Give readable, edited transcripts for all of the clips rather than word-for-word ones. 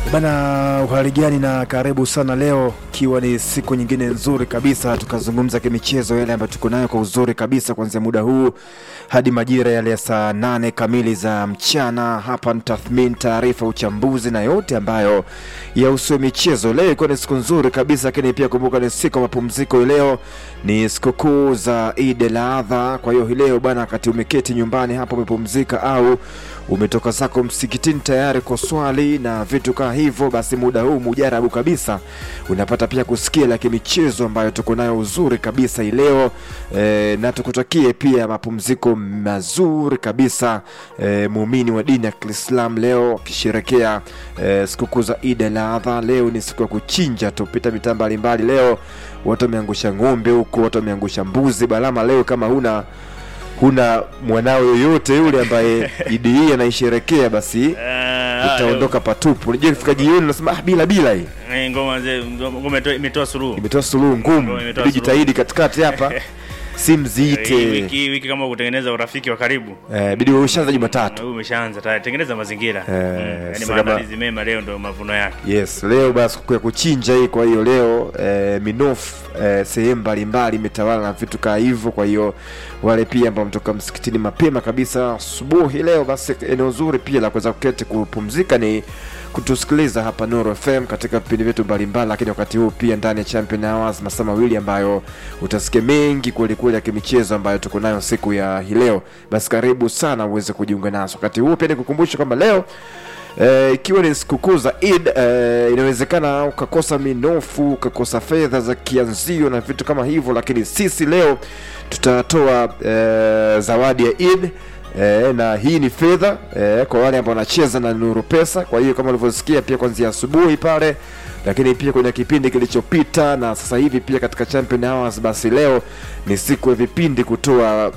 Bana, uhali gani na karibu sana leo, ikiwa ni siku nyingine nzuri kabisa tukazungumza kimichezo yale ambayo tuko nayo kwa uzuri kabisa kuanzia muda huu hadi majira yale ya saa 8 kamili za mchana. Hapa ni tathmini, taarifa, uchambuzi na yote ambayo yahusu michezo. Leo iko ni siku nzuri kabisa, lakini pia kumbuka ni siku ya mapumziko. Leo ni sikukuu za Eid al-Adha. Kwa hiyo leo bana, wakati umeketi nyumbani hapo umepumzika au umetoka zako msikitini tayari kwa swali na vitu kama hivyo, basi muda huu mujarabu kabisa unapata pia kusikia la michezo ambayo tuko nayo uzuri kabisa leo. Na tukutakie pia mapumziko mazuri kabisa. Muumini wa dini ya Kiislamu leo kisherekea sikukuu za Eid al-Adha. Leo ni siku ya kuchinja, tupita mitaa mbalimbali leo. Watu wameangusha ng'ombe huko, watu wameangusha mbuzi. Balama leo kama huna mwanao yoyote yule ambaye Eid hii anaisherekea, basi utaondoka patupu. Unajua kifika jioni unasema bila hii ngoma imetoa suluhu ngumu. Jitahidi katikati hapa simziite wiki kama kutengeneza urafiki wa karibu. Bidi ushaanza Jumatatu. Umeshaanza tayari tengeneza mazingira. Yaani maandalizi mema, leo ndio mavuno yake. Yes, leo basi kwa kuchinja hii. Kwa hiyo leo minofu sehemu mbalimbali imetawala na vitu kama hivyo. Kwa hiyo wale pia ambao mtoka msikitini mapema kabisa asubuhi leo, basi eneo zuri pia la kuweza kuketi kupumzika ni kutusikiliza hapa Nuru FM katika vipindi vyetu mbalimbali. Lakini wakati huu pia ndani ya Champion Hours masaa mawili ambayo utasikia mengi kweli kweli ya kimichezo ambayo tuko nayo siku ya hii leo. Basi karibu sana uweze kujiunga nasi. Wakati huu pia nikukumbusha kwamba leo ikiwa ni sikukuu za Eid, inawezekana ukakosa minofu, ukakosa fedha za kianzio na vitu kama hivyo, lakini sisi leo tutatoa zawadi ya Eid. Na hii ni fedha kwa wale ambao wanacheza na Nuru Pesa. Kwa hiyo kama ulivyosikia pia kuanzia asubuhi pale, lakini pia kwenye kipindi kilichopita na sasa hivi pia katika Champion Hours, basi leo ni siku ya vipindi kutoa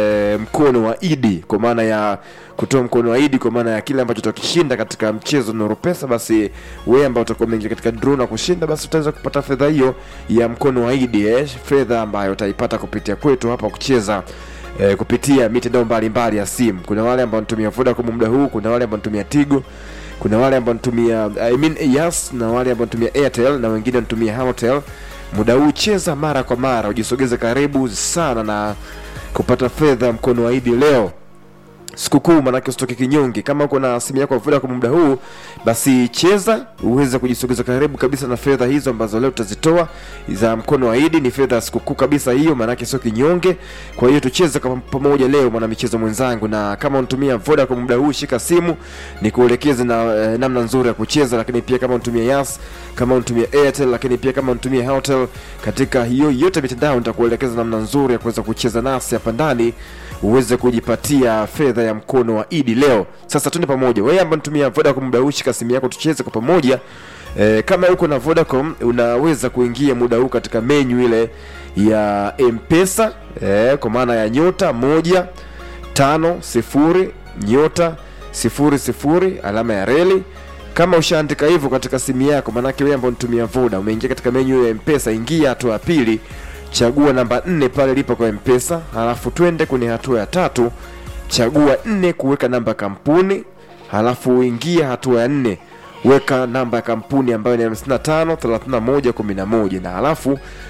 mkono wa Eid, kwa maana ya kutoa mkono wa Eid kwa maana ya kile ambacho tutakishinda katika mchezo Nuru Pesa. Basi wewe ambao utakuwa umeingia katika draw na kushinda, basi utaweza kupata fedha hiyo ya mkono wa Eid, fedha ambayo utaipata kupitia kwetu hapa kucheza kupitia mitandao mbalimbali ya simu. Kuna wale ambao wanatumia Vodacom muda huu, kuna wale ambao wanatumia Tigo, kuna wale ambao wanatumia Yas, na wale ambao wanatumia Airtel, na wengine wanatumia Halotel. Muda huu cheza mara kwa mara, ujisogeze karibu sana na kupata fedha mkono wa Eid leo. Sikukuu manake usitoke kinyonge. Kama uko na simu yako Vodacom muda huu, basi cheza uweze kujisogeza karibu kabisa na fedha hizo ambazo leo tutazitoa za mkono wa Eid. Ni fedha sikukuu kabisa hiyo, manake sio kinyonge. Kwa hiyo tucheze kama pamoja leo, mwana michezo mwenzangu. Na kama unatumia Vodacom muda huu, shika simu nikuelekeze na namna nzuri ya kucheza. Lakini pia kama unatumia Yas, kama unatumia Airtel, lakini pia kama unatumia Halotel, katika hiyo yote mitandao nitakuelekeza namna nzuri ya kuweza kucheza nasi hapa ndani uweze kujipatia fedha ya mkono wa Eid leo. Sasa twende pamoja. Wewe ambaye unatumia Vodacom muda huu, shika simu yako tucheze kwa pamoja. Kama uko na Vodacom unaweza kuingia muda huu katika menu ile ya M-Pesa, kwa maana ya *150 *00 alama ya reli. Kama ushaandika hivyo katika simu yako, maana yake wewe ambaye unatumia Voda umeingia katika menu ya M-Pesa, ingia hatua ya pili, chagua namba 4 pale lipo kwa M-Pesa, halafu twende kwenye hatua ya 3, chagua 4 kuweka namba ya kampuni, halafu uingia hatua ya 4, weka namba ya kampuni ambayo ni 553111, na halafu